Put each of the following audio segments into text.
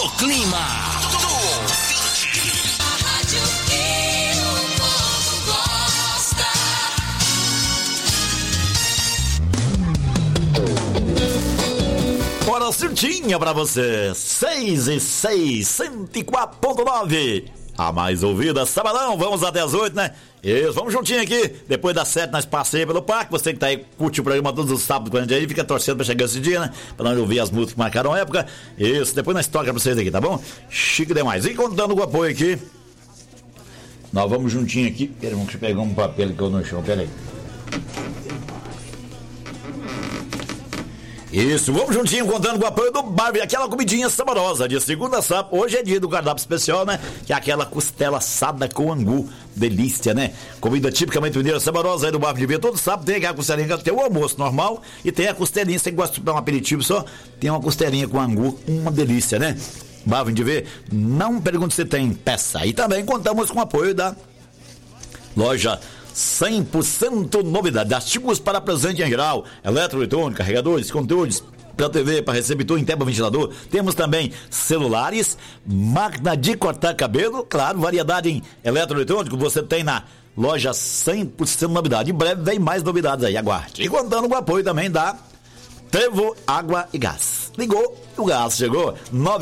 no clima do ouvinte. A rádio que o povo gosta. Hora certinha pra você, 6 e 6, 104.9. A mais ouvida, sabadão, vamos até as 8, né? Isso, vamos juntinho aqui. Depois das 7 nós passeamos pelo parque. Você que tá aí, curte o programa todos os sábados quando aí, fica torcendo pra chegar esse dia, né? Pra nós ouvir as músicas que marcaram a época. Isso, depois nós toca pra vocês aqui, tá bom? Chique demais. E contando com o apoio aqui, nós vamos juntinho aqui. Pera, vamos pegar um papel que eu no chão, pera aí. Isso, vamos juntinho contando com o apoio do Barbie, aquela comidinha saborosa, de segunda a sábado. Hoje é dia do cardápio especial, né? Que é aquela costela assada com angu, delícia, né? Comida tipicamente mineira saborosa aí do Barbie de Ver. Todo sábado tem aquela costelinha, tem o almoço normal e tem a costelinha, você gosta de dar um aperitivo só, tem uma costelinha com angu, uma delícia, né? Barbie de Ver, não pergunte se tem peça. E também contamos com o apoio da loja 100% novidade, artigos para presente em geral, eletroeletrônico, carregadores, controles para TV, para receptor em tempo ventilador. Temos também celulares, máquina de cortar cabelo, claro, variedade em eletroeletrônico você tem na loja 100% novidade. Em breve vem mais novidades aí, aguarde. E contando com o apoio também da Trevo Água e Gás. Ligou, o gás chegou.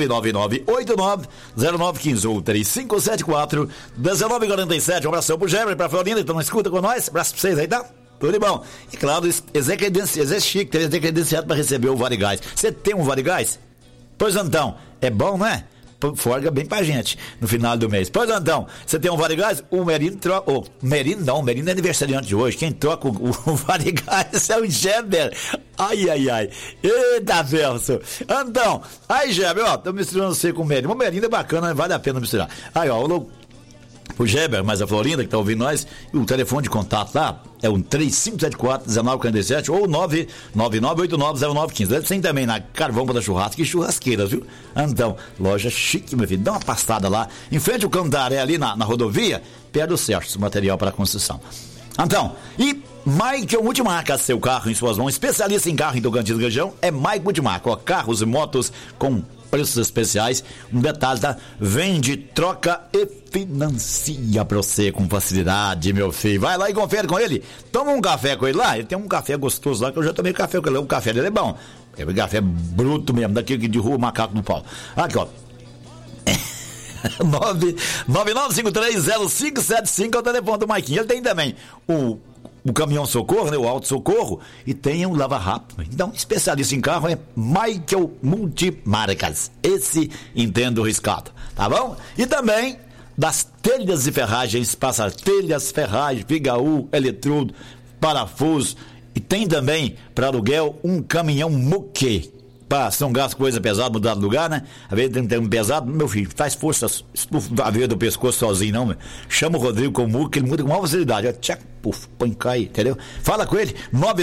999-890915 ou 3574-1947. Um abração pro Gerber, pra Florinda, que estão na escuta com nós. Abraço pra vocês aí, tá? Tudo de bom. E claro, é chique, ter credenciado pra receber o Varigás. Você tem um Varigás? Pois então, é bom, não é? Forga bem pra gente no final do mês. Pois então, você tem um Varigás, o Merino troca. O Merino é aniversariante de hoje. Quem troca o Varigás é o Geber. Ai. Eita, Verso. Então, aí, Geber, ó, tô misturando você com o Merino. O Merino é bacana, vale a pena misturar. Aí, ó, o Geber, mais a Florinda, que tá ouvindo nós, e o telefone de contato lá é o 3574-1947 ou 999-890915. Eles têm também na Carvão da Churrasco e Churrasqueiras, viu? Então, loja chique, meu filho. Dá uma passada lá, em frente ao Cantaré, ali na rodovia, perto do Sérgio, material para construção. Então, e Michael Multimarca, seu carro em suas mãos, especialista em carro em Tocantins região, é Michael Multimarca, ó, carros e motos com preços especiais. Um detalhe, tá? Vende, troca e financia pra você com facilidade, meu filho. Vai lá e confere com ele. Toma um café com ele lá. Ele tem um café gostoso lá, que eu já tomei café com ele. O café dele é bom. É um café bruto mesmo, daquele que derruba o macaco no pau. Aqui, ó. 999530575 é o telefone do Maiquinho. Ele tem também o caminhão socorro, né? O auto-socorro, e tem um lava-rápido. Então, especialista em carro é Michael Multimarcas. Esse entendo riscado, tá bom? E também das telhas e ferragens, passa telhas, ferragens, pigaú, eletrodo, parafuso, e tem também para aluguel um caminhão muque. Pá, se não gasta coisa pesada, mudar de lugar, né? Às vezes tem que ter um pesado, meu filho, faz força a veia do pescoço sozinho, não, meu. Chama o Rodrigo com o Muco, que ele muda com maior facilidade. Ó, tchac, puf, põe cai, entendeu? Fala com ele,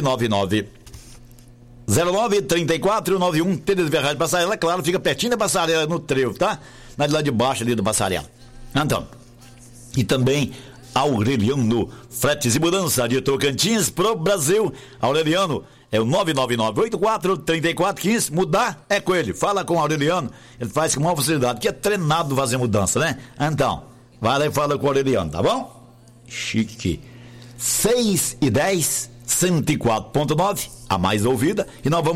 999-09-3491, telha de ferragem passarela, é claro, fica pertinho da passarela, no trevo, tá? Na de lá de baixo ali do passarela. Então, e também Aureliano Fretes e Mudança de Tocantins pro Brasil. Aureliano é o 999-84-3415. Mudar é com ele. Fala com o Aureliano. Ele faz com maior facilidade, que é treinado fazer mudança, né? Então, vai lá e fala com o Aureliano, tá bom? Chique. 6 e 10, 104.9, a mais ouvida. E nós vamos